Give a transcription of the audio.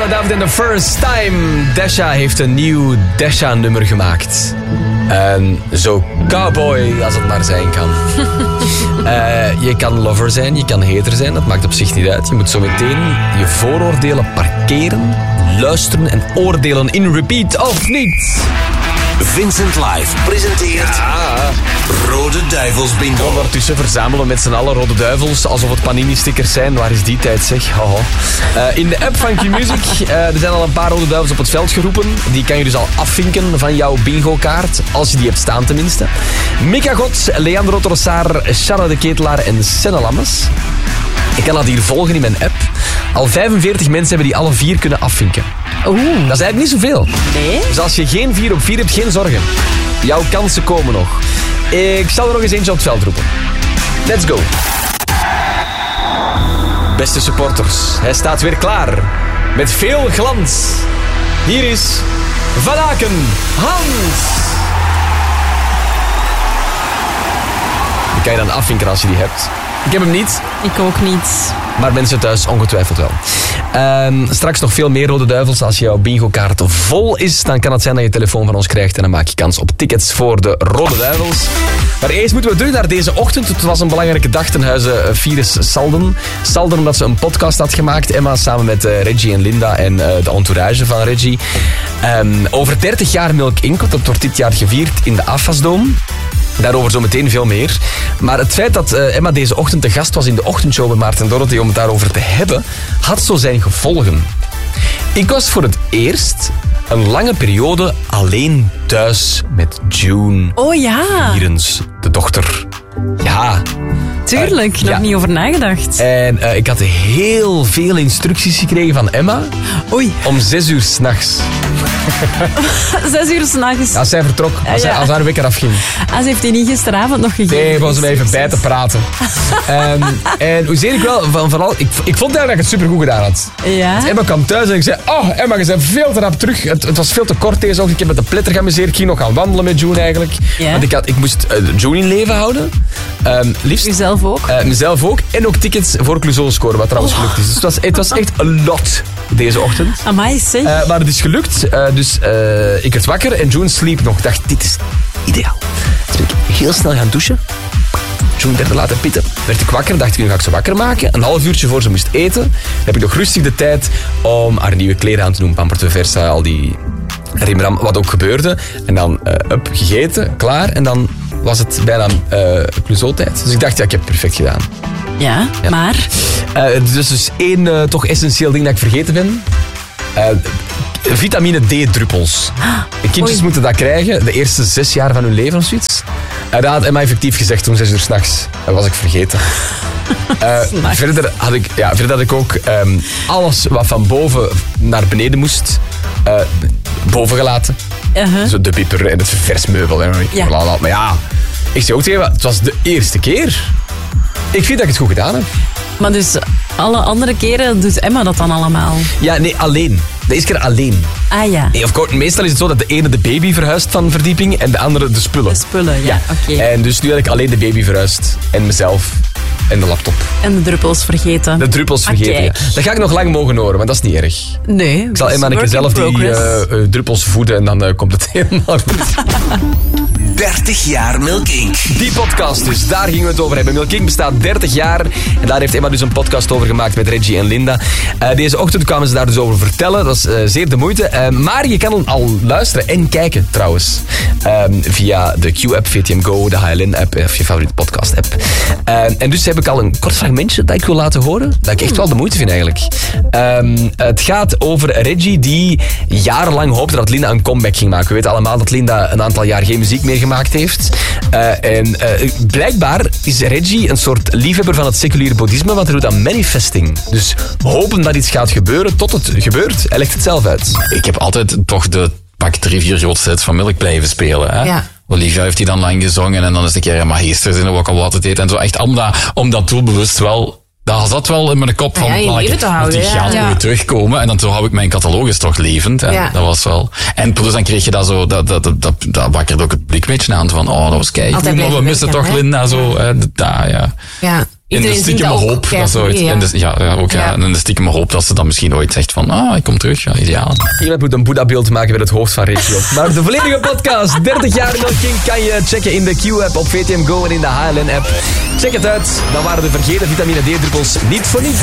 David in the First Time. Desha heeft een nieuw Desha-nummer gemaakt. Zo cowboy als het maar zijn kan. Je kan lover zijn, je kan hater zijn. Dat maakt op zich niet uit. Je moet zo meteen je vooroordelen parkeren, luisteren en oordelen in repeat of niet. Vincent Live presenteert Rode Duivels Bingo. Ondertussen verzamelen we met z'n allen Rode Duivels alsof het Panini-stickers zijn. Waar is die tijd, zeg? In de app van Q-Music, er zijn al een paar Rode Duivels op het veld geroepen. Die kan je dus al afvinken van jouw bingo-kaart, als je die hebt staan tenminste. Mika Gods, Leandro Trossard, Shanna de Ketelaar en Senne Lammes. Ik kan dat hier volgen in mijn app. Al 45 mensen hebben die alle 4 kunnen afvinken. Oeh. Dat is eigenlijk niet zoveel. Nee? Dus als je geen 4 op 4 hebt, geen zorgen. Jouw kansen komen nog. Ik zal er nog eens eentje op het veld roepen. Let's go. Beste supporters, hij staat weer klaar. Met veel glans. Hier is Van Aken Hans. Die kan je dan afvinken als je die hebt. Ik heb hem niet. Ik ook niet. Maar mensen thuis ongetwijfeld wel. Straks nog veel meer Rode Duivels. Als jouw bingo-kaart vol is, dan kan het zijn dat je telefoon van ons krijgt. En dan maak je kans op tickets voor de Rode Duivels. Maar eerst moeten we terug naar deze ochtend. Het was een belangrijke dag ten huize Fides Salden. Salden omdat ze een podcast had gemaakt. Emma samen met Reggie en Linda en de entourage van Reggie. Over 30 jaar Milk Inc. Dat wordt dit jaar gevierd in de Afasdome. Daarover zo meteen veel meer. Maar het feit dat Emma deze ochtend te gast was in de ochtendshow bij Maarten en Dorothy om het daarover te hebben, had zo zijn gevolgen. Ik was voor het eerst een lange periode alleen thuis met June. Oh ja. Vierens, de dochter. Ja. Tuurlijk, nog niet over nagedacht. En ik had heel veel instructies gekregen van Emma. Oei. Om 6 uur 's nachts. 6 uur 's nachts. Als zij vertrok, als haar wekker afging. Ze heeft die niet gisteravond nog gegeven. Nee, was om even bij te praten. En hoezeer ik wel, vooral, ik vond eigenlijk dat ik het supergoed gedaan had. Ja. Emma kwam thuis en ik zei, Emma, je bent veel te rap terug. Het was veel te kort deze ochtend. Ik heb met de pletter geamuseerd. Ik ging nog gaan wandelen met June eigenlijk. Ja. Want ik moest June in leven houden. Liefst. Jezelf ook? Mezelf ook. En ook tickets voor Clouseau scoren, wat trouwens gelukt is. Dus het was echt een lot deze ochtend. Amai, zeg. Maar het is gelukt. Dus ik werd wakker en June sliep nog. Ik dacht, dit is ideaal. Dus ben ik heel snel gaan douchen. June werd laten pitten. Werd ik wakker, dacht ik, nu ga ik ze wakker maken. Een half uurtje voor ze moest eten. Dan heb ik nog rustig de tijd om haar nieuwe kleren aan te doen. Pampers Versa, al die rimram, wat ook gebeurde. En dan gegeten, klaar. En dan was het bijna Clouseau-tijd. Dus ik dacht, ik heb het perfect gedaan. Ja, maar? Dus één toch essentieel ding dat ik vergeten ben. Vitamine D-druppels. De kindjes moeten dat krijgen de eerste 6 jaar van hun leven of zoiets. Dat had Emma effectief gezegd om 6 uur 's nachts. Dat was ik vergeten. Verder had ik ook alles wat van boven naar beneden moest, boven gelaten. Zo de biper en het verversmeubel. Maar ja, ik zeg ook tegen hem, het was de eerste keer. Ik vind dat ik het goed gedaan heb. Maar dus alle andere keren doet Emma dat dan allemaal? Ja, nee, alleen. De eerste keer alleen. Ah ja. Nee, meestal is het zo dat de ene de baby verhuist van verdieping en de andere de spullen. De spullen, ja. Oké. En dus nu had ik alleen de baby verhuisd. En mezelf. En de laptop. En de druppels vergeten. De druppels vergeten, ja. Dat ga ik nog lang mogen horen, maar dat is niet erg. Nee. Ik zal Emma een keer zelf die druppels voeden en dan komt het helemaal goed. 30 jaar Milk Inc. Die podcast dus, daar gingen we het over hebben. Milk Inc. bestaat 30 jaar en daar heeft Emma dus een podcast over gemaakt met Reggie en Linda. Deze ochtend kwamen ze daar dus over vertellen. Dat is zeer de moeite. Maar je kan al luisteren en kijken trouwens. Via de Q-app, VTM Go, de HLN-app of je favoriete podcast-app. En dus heb ik al een kort fragmentje dat ik wil laten horen. Dat ik echt wel de moeite vind eigenlijk. Het gaat over Reggie die jarenlang hoopte dat Linda een comeback ging maken. We weten allemaal dat Linda een aantal jaar geen muziek meer gemaakt heeft. Blijkbaar is Reggie een soort liefhebber van het seculiere boeddhisme, want hij doet aan manifesting. Dus hopen dat iets gaat gebeuren tot het gebeurt. Hij legt het zelf uit. Ik heb altijd toch de pak 3-4 grote sets van Milk blijven spelen. Hè? Ja. Olivia heeft die dan lang gezongen en dan is een keer een magister in ook al wat het deed en zo. Echt om dat doelbewust wel. Dat zat wel in mijn kop van die gaan weer terugkomen. En dan hou ik mijn catalogus toch levend. En dat was wel. En plus dan kreeg je dat zo, dat wakkerde ook het blik een beetje aan van, dat was kei. Maar we missen toch Linda zo. Ja. in de stiekeme hoop dat ze ooit... En de stiekeme hoop dat ze dan misschien ooit zegt van, ik kom terug, ja, ideaal. Iemand moet een Boeddha-beeld maken met het hoofd van Regio. Maar de volledige podcast, 30 jaar Milk King, kan je checken in de Q-app op VTM Go en in de HLN-app. Check het uit, dan waren de vergeten vitamine D-druppels niet voor niets.